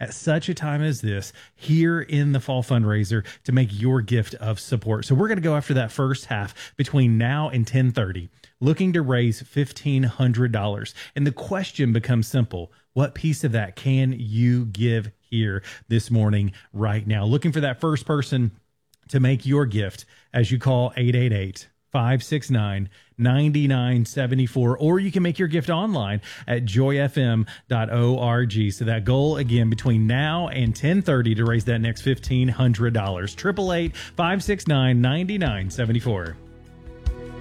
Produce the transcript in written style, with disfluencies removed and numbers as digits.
at such a time as this here in the fall fundraiser to make your gift of support. So we're going to go after that first half between now and 10:30, looking to raise $1,500. And the question becomes simple. What piece of that can you give here this morning, right now? Looking for that first person to make your gift as you call 888-569-9974, or you can make your gift online at joyfm.org. So that goal again between now and 10:30 to raise that next $1,500. 888-569-9974.